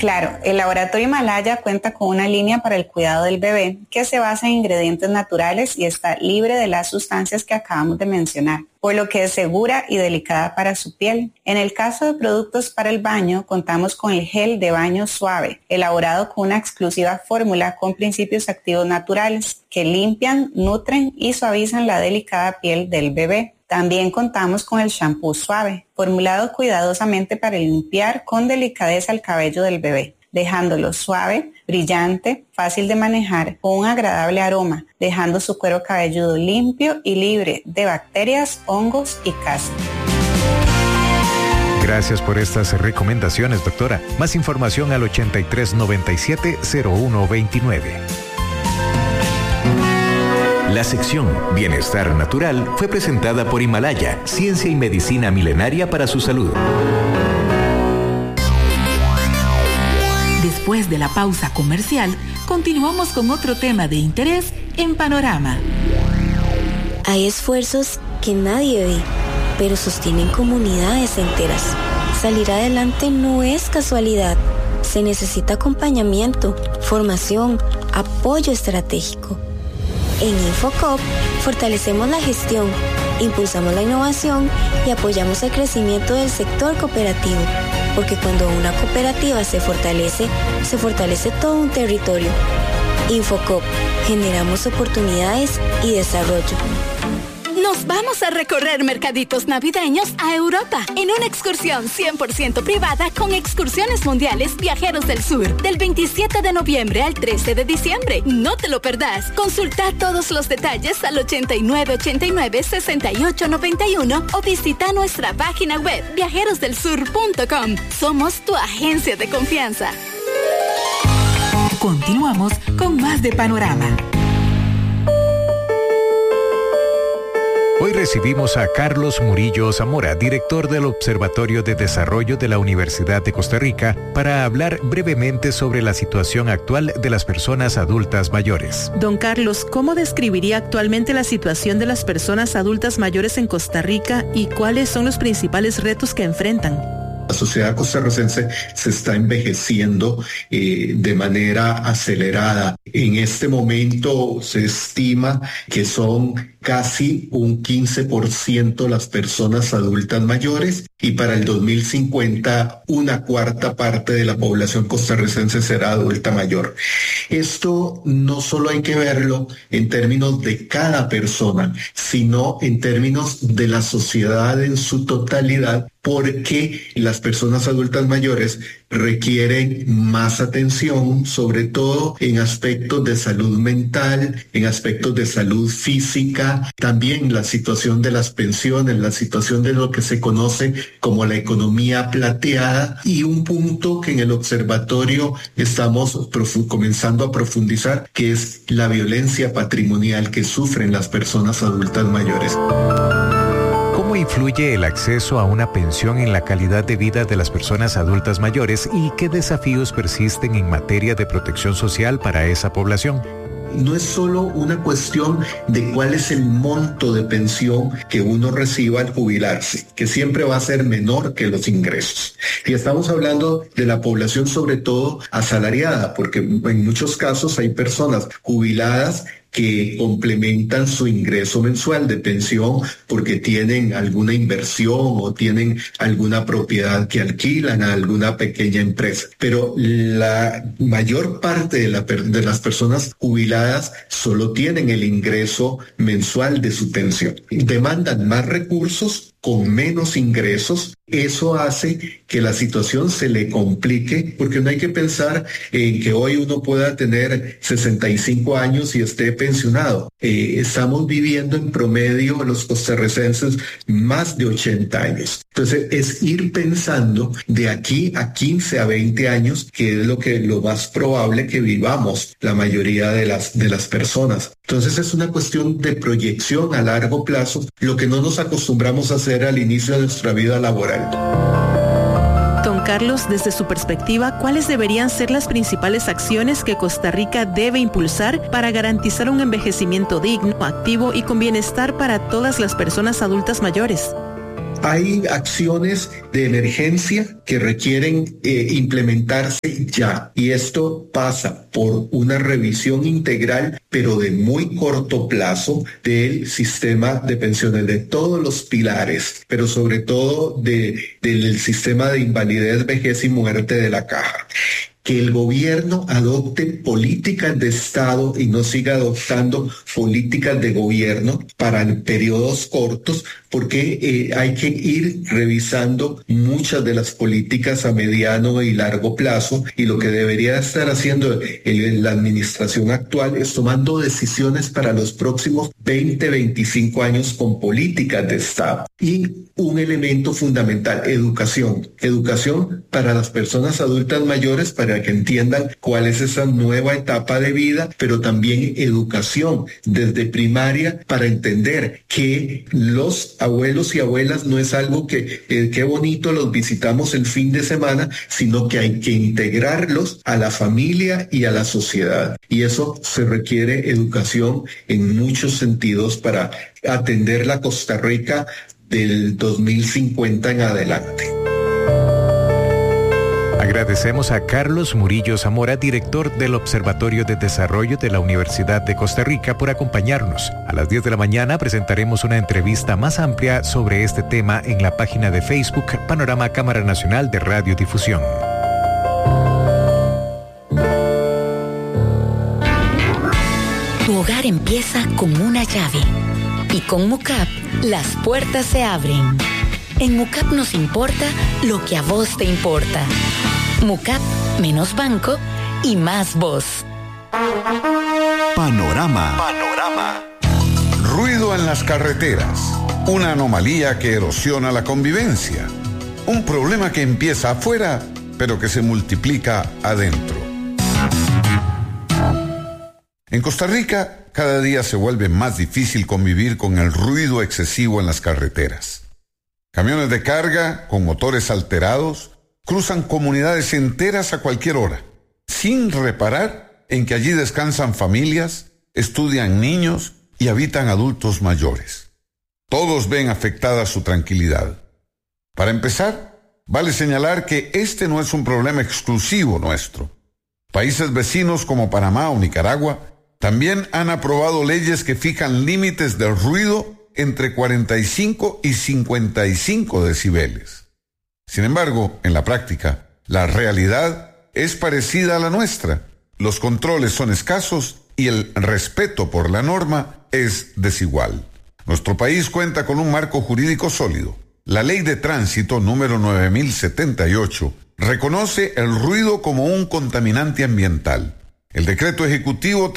Claro, el Laboratorio Himalaya cuenta con una línea para el cuidado del bebé que se basa en ingredientes naturales y está libre de las sustancias que acabamos de mencionar, por lo que es segura y delicada para su piel. En el caso de productos para el baño, contamos con el gel de baño suave, elaborado con una exclusiva fórmula con principios activos naturales que limpian, nutren y suavizan la delicada piel del bebé. También contamos con el shampoo suave, formulado cuidadosamente para limpiar con delicadeza el cabello del bebé, dejándolo suave, brillante, fácil de manejar, con un agradable aroma, dejando su cuero cabelludo limpio y libre de bacterias, hongos y caspa. Gracias por estas recomendaciones, doctora. Más información al 8397-0129. La sección Bienestar Natural fue presentada por Himalaya, ciencia y medicina milenaria para su salud. Después de la pausa comercial, continuamos con otro tema de interés en Panorama. Hay esfuerzos que nadie ve, pero sostienen comunidades enteras. Salir adelante no es casualidad. Se necesita acompañamiento, formación, apoyo estratégico. En Infocop fortalecemos la gestión, impulsamos la innovación y apoyamos el crecimiento del sector cooperativo, porque cuando una cooperativa se fortalece todo un territorio. Infocop, generamos oportunidades y desarrollo. Nos vamos a recorrer mercaditos navideños a Europa en una excursión 100% privada con Excursiones Mundiales Viajeros del Sur del 27 de noviembre al 13 de diciembre. No te lo perdás. Consulta todos los detalles al 8989-6891 o visita nuestra página web viajerosdelsur.com. Somos tu agencia de confianza. Continuamos con más de Panorama. Hoy recibimos a Carlos Murillo Zamora, director del Observatorio de Desarrollo de la Universidad de Costa Rica, para hablar brevemente sobre la situación actual de las personas adultas mayores. Don Carlos, ¿cómo describiría actualmente la situación de las personas adultas mayores en Costa Rica y cuáles son los principales retos que enfrentan? La sociedad costarricense se está envejeciendo de manera acelerada. En este momento se estima que son casi un 15% las personas adultas mayores y para el 2050 una cuarta parte de la población costarricense será adulta mayor. Esto no solo hay que verlo en términos de cada persona, sino en términos de la sociedad en su totalidad, porque las personas adultas mayores requieren más atención, sobre todo en aspectos de salud mental, en aspectos de salud física, también la situación de las pensiones, la situación de lo que se conoce como la economía plateada y un punto que en el observatorio estamos comenzando a profundizar, que es la violencia patrimonial que sufren las personas adultas mayores. ¿Cómo influye el acceso a una pensión en la calidad de vida de las personas adultas mayores y qué desafíos persisten en materia de protección social para esa población? No es solo una cuestión de cuál es el monto de pensión que uno reciba al jubilarse, que siempre va a ser menor que los ingresos. Y estamos hablando de la población sobre todo asalariada, porque en muchos casos hay personas jubiladas que complementan su ingreso mensual de pensión porque tienen alguna inversión o tienen alguna propiedad que alquilan a alguna pequeña empresa. Pero la mayor parte de las personas jubiladas solo tienen el ingreso mensual de su pensión. Demandan más recursos con menos ingresos. Eso hace que la situación se le complique, porque no hay que pensar en que hoy uno pueda tener 65 años y esté pensionado. Estamos viviendo en promedio los costarricenses más de 80 años. Entonces es ir pensando de aquí a 15 a 20 años, que es lo más probable que vivamos la mayoría de las personas. Entonces es una cuestión de proyección a largo plazo, lo que no nos acostumbramos a hacer al inicio de nuestra vida laboral. Don Carlos, desde su perspectiva, ¿cuáles deberían ser las principales acciones que Costa Rica debe impulsar para garantizar un envejecimiento digno, activo y con bienestar para todas las personas adultas mayores? Hay acciones de emergencia que requieren implementarse ya, y esto pasa por una revisión integral, pero de muy corto plazo, del sistema de pensiones, de todos los pilares, pero sobre todo del sistema de invalidez, vejez y muerte de la Caja. Que el gobierno adopte políticas de Estado y no siga adoptando políticas de gobierno para periodos cortos, porque hay que ir revisando muchas de las políticas a mediano y largo plazo, y lo que debería estar haciendo la administración actual es tomando decisiones para los próximos 20, 25 años con políticas de Estado. Y un elemento fundamental, educación para las personas adultas mayores, para que entiendan cuál es esa nueva etapa de vida, pero también educación desde primaria para entender que los abuelos y abuelas no es algo que qué bonito los visitamos el fin de semana, sino que hay que integrarlos a la familia y a la sociedad. Y eso se requiere educación en muchos sentidos para atender la Costa Rica del 2050 en adelante. Agradecemos a Carlos Murillo Zamora, director del Observatorio de Desarrollo de la Universidad de Costa Rica, por acompañarnos. A las 10 de la mañana presentaremos una entrevista más amplia sobre este tema en la página de Facebook Panorama Cámara Nacional de Radiodifusión. Tu hogar empieza con una llave y con MUCAP las puertas se abren. En MUCAP nos importa lo que a vos te importa. MUCAP, menos banco y más voz. Panorama. Ruido en las carreteras. Una anomalía que erosiona la convivencia. Un problema que empieza afuera, pero que se multiplica adentro. En Costa Rica, cada día se vuelve más difícil convivir con el ruido excesivo en las carreteras. Camiones de carga con motores alterados cruzan comunidades enteras a cualquier hora, sin reparar en que allí descansan familias, estudian niños y habitan adultos mayores. Todos ven afectada su tranquilidad. Para empezar, vale señalar que este no es un problema exclusivo nuestro. Países vecinos como Panamá o Nicaragua también han aprobado leyes que fijan límites de ruido entre 45 y 55 decibeles. Sin embargo, en la práctica, la realidad es parecida a la nuestra. Los controles son escasos y el respeto por la norma es desigual. Nuestro país cuenta con un marco jurídico sólido. La Ley de Tránsito número 9078 reconoce el ruido como un contaminante ambiental. El Decreto Ejecutivo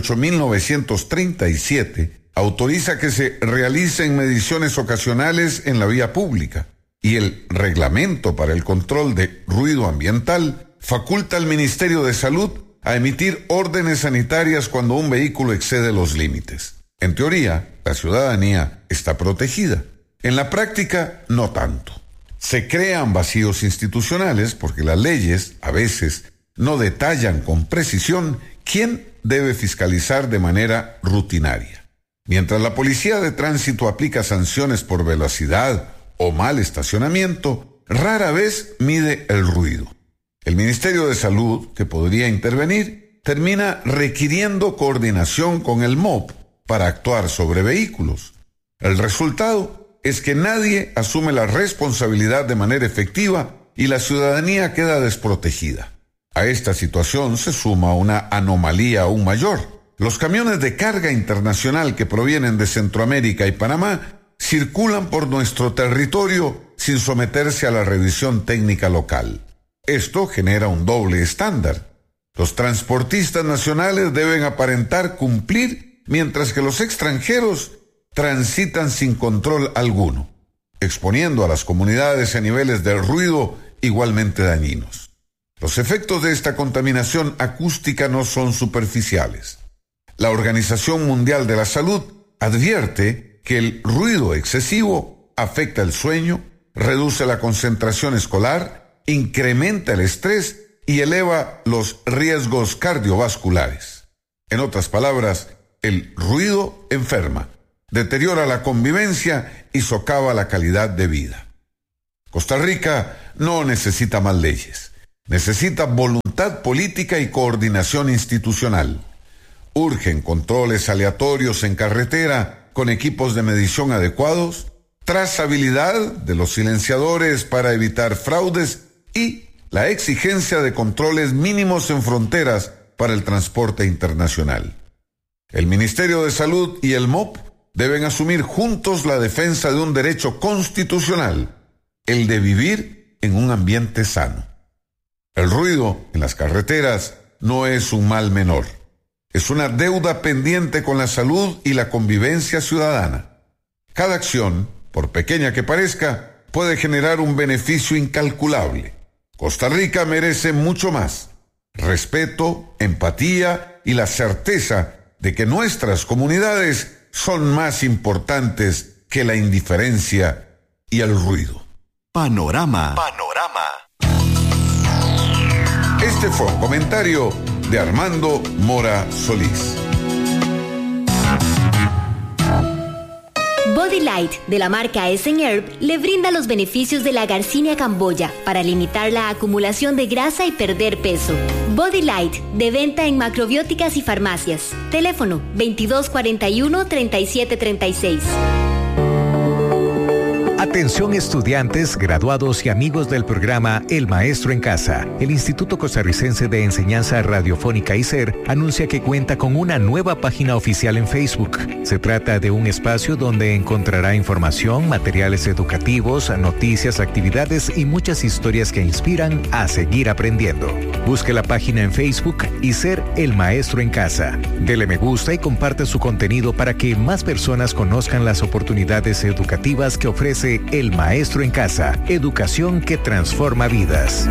38.937 autoriza que se realicen mediciones ocasionales en la vía pública, y el Reglamento para el Control de Ruido Ambiental faculta al Ministerio de Salud a emitir órdenes sanitarias cuando un vehículo excede los límites. En teoría, la ciudadanía está protegida. En la práctica, no tanto. Se crean vacíos institucionales porque las leyes, a veces, no detallan con precisión quién debe fiscalizar de manera rutinaria. Mientras la Policía de Tránsito aplica sanciones por velocidad o mal estacionamiento, rara vez mide el ruido. El Ministerio de Salud, que podría intervenir, termina requiriendo coordinación con el MOP para actuar sobre vehículos. El resultado es que nadie asume la responsabilidad de manera efectiva y la ciudadanía queda desprotegida. A esta situación se suma una anomalía aún mayor. Los camiones de carga internacional que provienen de Centroamérica y Panamá circulan por nuestro territorio sin someterse a la revisión técnica local. Esto genera un doble estándar. Los transportistas nacionales deben aparentar cumplir, mientras que los extranjeros transitan sin control alguno, exponiendo a las comunidades a niveles de ruido igualmente dañinos. Los efectos de esta contaminación acústica no son superficiales. La Organización Mundial de la Salud advierte que el ruido excesivo afecta el sueño, reduce la concentración escolar, incrementa el estrés y eleva los riesgos cardiovasculares. En otras palabras, el ruido enferma. deteriora la convivencia y socava la calidad de vida. Costa Rica no necesita más leyes, necesita voluntad política y coordinación institucional. Urgen controles aleatorios en carretera con equipos de medición adecuados, trazabilidad de los silenciadores para evitar fraudes y la exigencia de controles mínimos en fronteras para el transporte internacional. El Ministerio de Salud y el MOP deben asumir juntos la defensa de un derecho constitucional, el de vivir en un ambiente sano. El ruido en las carreteras no es un mal menor. Es una deuda pendiente con la salud y la convivencia ciudadana. Cada acción, por pequeña que parezca, puede generar un beneficio incalculable. Costa Rica merece mucho más: respeto, empatía y la certeza de que nuestras comunidades son más importantes que la indiferencia y el ruido. Panorama. Este fue un comentario de Armando Mora Solís. Body Light, de la marca Herb, le brinda los beneficios de la Garcinia camboya para limitar la acumulación de grasa y perder peso. Body Light, de venta en macrobióticas y farmacias. Teléfono 2241-3736. Atención estudiantes, graduados y amigos del programa El Maestro en Casa. El Instituto Costarricense de Enseñanza Radiofónica ICER anuncia que cuenta con una nueva página oficial en Facebook. Se trata de un espacio donde encontrará información, materiales educativos, noticias, actividades y muchas historias que inspiran a seguir aprendiendo. Busque la página en Facebook ICER El Maestro en Casa. Dele me gusta y comparte su contenido para que más personas conozcan las oportunidades educativas que ofrece El Maestro en Casa, educación que transforma vidas.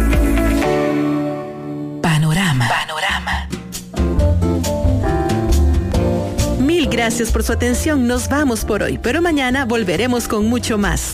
Panorama. Mil gracias por su atención. Nos vamos por hoy, pero mañana volveremos con mucho más.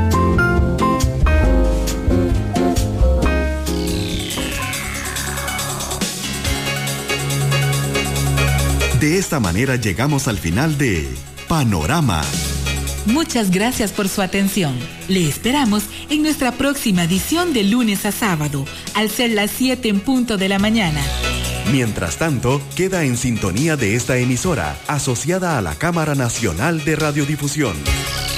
De esta manera llegamos al final de Panorama. Muchas gracias por su atención. Le esperamos en nuestra próxima edición de lunes a sábado, al ser las 7 en punto de la mañana. Mientras tanto, queda en sintonía de esta emisora, asociada a la Cámara Nacional de Radiodifusión.